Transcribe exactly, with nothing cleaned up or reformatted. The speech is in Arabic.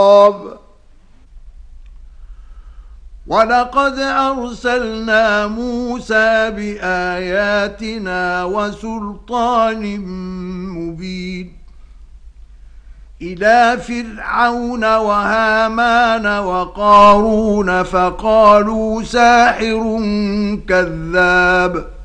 ولقد أرسلنا موسى بآياتنا وسلطان مبين إلى فرعون وهامان وقارون فقالوا ساحر كذاب